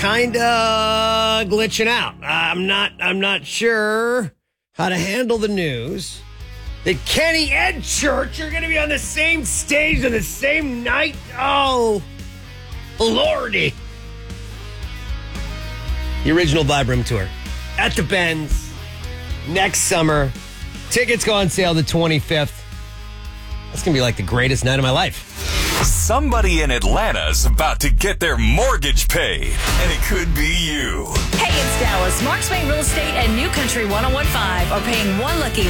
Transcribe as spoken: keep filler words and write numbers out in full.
kind of glitching out. I'm not. I'm not sure how to handle the news that Kenny and Church are going to be on the same stage on the same night. Oh, Lordy! The original Vibe Room tour at the Benz next summer. Tickets go on sale the twenty-fifth. That's going to be like the greatest night of my life. Somebody in Atlanta's about to get their mortgage paid, and it could be you. Hey, it's Dallas. Mark Spain Real Estate and New Country one oh one point five are paying one lucky